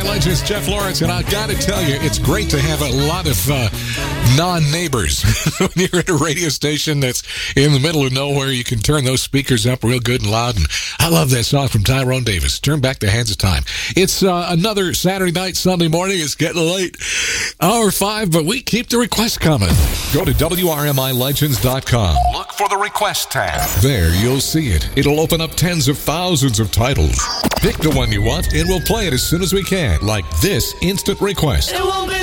Legends, Jeff Lawrence, and I've got to tell you, it's great to have a lot of non-neighbors. When you're at a radio station that's in the middle of nowhere, you can turn those speakers up real good and loud. And I love that song from Tyrone Davis, Turn Back the Hands of Time. It's another Saturday night, Sunday morning. It's getting late. Hour 5, but we keep the requests coming. Go to WRMILegends.com. Look for the request tab. There, you'll see it. It'll open up tens of thousands of titles. Pick the one you want, and we'll play it as soon as we can, like this instant request.